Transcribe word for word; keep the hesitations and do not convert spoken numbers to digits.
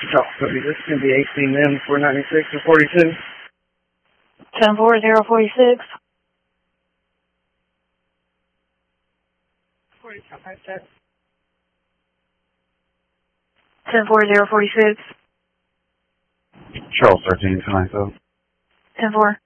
Charles, copy. This is going to be eighteen M four ninety-six or forty-two. ten four zero forty-six. ten four zero forty-six. Charles thirteen, can I go? ten four.